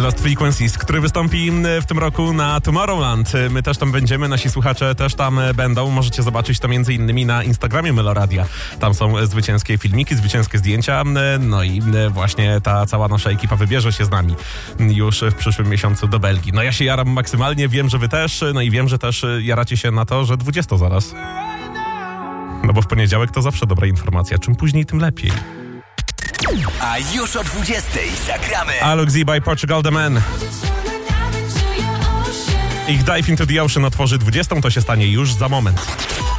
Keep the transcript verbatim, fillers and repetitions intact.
Lost Frequencies, który wystąpi w tym roku na Tomorrowland. My też tam będziemy, nasi słuchacze też tam będą. Możecie zobaczyć to między innymi na Instagramie Meloradia. Tam są zwycięskie filmiki, zwycięskie zdjęcia. No i właśnie ta cała nasza ekipa wybierze się z nami już w przyszłym miesiącu do Belgii. No ja się jaram maksymalnie, wiem, że wy też. No i wiem, że też jaracie się na to, że dwudziesta zaraz. No bo w poniedziałek to zawsze dobra informacja. Czym później, tym lepiej. A już o dwudziestej zagramy Alok Z by Portugal The Man. Ich Dive into the Ocean otworzy dwudziestą, to się stanie już za moment.